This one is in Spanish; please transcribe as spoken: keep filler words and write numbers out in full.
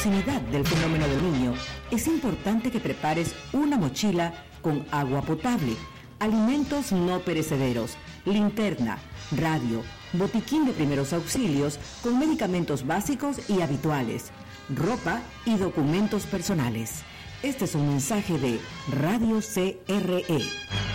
proximidad del fenómeno del niño, es importante que prepares una mochila con agua potable, alimentos no perecederos, linterna, radio, botiquín de primeros auxilios con medicamentos básicos y habituales, ropa y documentos personales. Este es un mensaje de Radio C R E.